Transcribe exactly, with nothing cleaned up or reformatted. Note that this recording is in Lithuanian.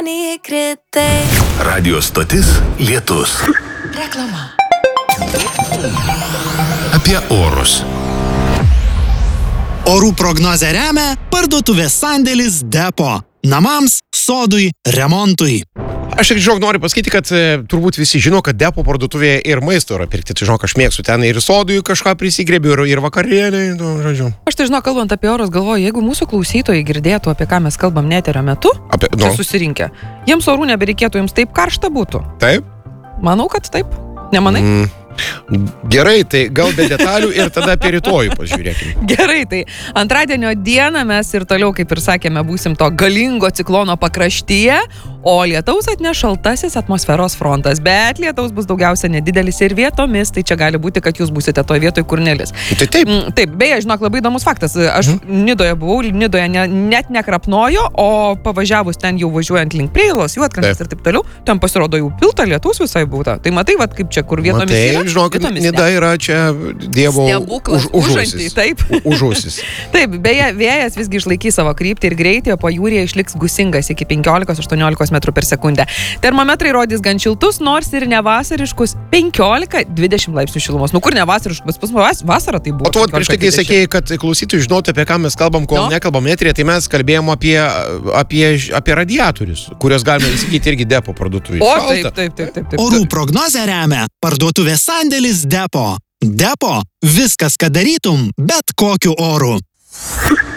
man įkritai. Radio stotis Lietus. Reklama. Apie orus. Orų prognozę remia parduotuvės sandėlis Depo. Namams, sodui, remontui. Aš tik, žinok, noriu pasakyti, kad e, turbūt visi žino, kad Depo parduotuvėje ir maisto yra pirkti. Tai, žinok, aš mėgstu ten ir sodui kažką prisigrėbiu, ir, ir vakarienį, nu, žodžiu. Aš tai, žinok, kalbant apie orus, galvoju, jeigu mūsų klausytojai girdėtų, apie ką mes kalbam neterio metu, Apie, čia nu, susirinkę, jiems orų nebereikėtų, jums taip karšta būtų. taip? Manau, kad taip. Nemanai? Mm. Gerai, tai gal be detalių ir tada apie rytojų pažiūrėkime. Gerai, tai antradienio dieną mes ir toliau, kaip ir sakėme, būsim to galingo ciklono pakraštyje, o lietaus atneš šaltasis atmosferos frontas, bet lietaus bus daugiausia nedidelis ir vietomis, tai čia gali būti, kad jūs būsite toje vietoje, kur nelis. Tai taip. Mm, taip, beje, žinok, labai įdomus faktas. Aš mm. Nidoje buvau, Nidoje ne, net nekrapnojo, o pavažiavus ten jau važiuojant link Preilos, Juodkrantės ir taip toliau, ten pasirodo jau pilta lietaus visai būta. Tai matai, vat, kaip čia, kur vietomis Matai, yra. Žinok, vietomis Nida yra čia Dievo Stebuklas, užanty, taip. Užusis. Taip, beje, vėjas visgi išlaikys savo kryptį ir greitį, o pajūryje išliks gūsingas iki penkiolikos aštuoniolikos metrų per sekundę. Termometrai rodys gan šiltus, nors ir nevasariškus penkiolika dvidešimt laipsnių šilumos. Nu kur nevasariškus, pas mus vasara tai buvo. O tu prieš tai, kai sakėjai, kad klausytojai žinotų, apie ką mes kalbam, kol No. nekalbam eteryje, tai mes kalbėjom apie, apie, apie radiatorius, kuriuos galime įsigyti irgi Depo parduotuvėje. O, taip, taip, taip, taip, taip. Orų prognozę remia parduotuvės sandėlis Depo. Depo – viskas, ką darytum, bet kokiu oru.